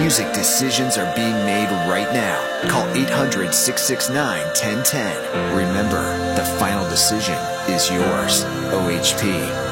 music decisions are being made right now. Call 800-669-1010. Remember, the final decision is yours. OHP.